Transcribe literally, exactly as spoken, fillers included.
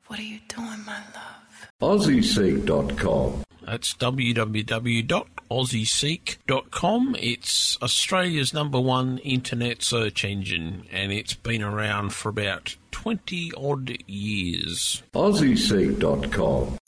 What are you doing, my love? Aussie Seek dot com. That's w w w dot aussie seek dot com. It's Australia's number one internet search engine, and it's been around for about twenty odd years. Aussie Seek dot com.